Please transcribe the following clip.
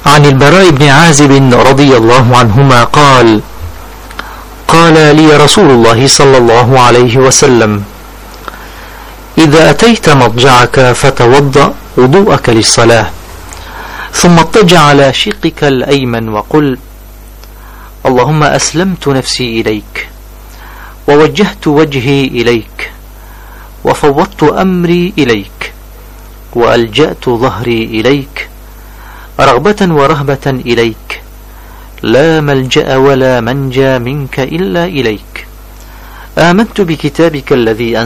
عن البراء بن عازب رضي الله عنهما قال: قال لي رسول الله صلى الله عليه وسلم: إذا أتيت مضجعك فتوضأ وضوءك للصلاة، ثم اضطجع على شقك الأيمن وقل: اللهم أسلمت نفسي إليك، ووجهت وجهي إليك، وفوضت أمري إليك، وألجأت ظهري إليك، رغبة ورهبة إليك، لا ملجأ ولا منجى منك إلا إليك. آمنت بكتابك الذي